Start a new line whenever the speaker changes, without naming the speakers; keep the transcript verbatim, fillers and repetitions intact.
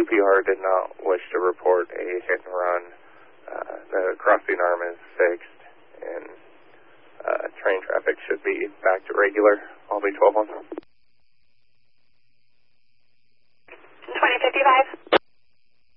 P R did not wish to report a hit and run. Uh, the crossing arm is fixed, and uh, train traffic should be back to regular. I'll be twelve one.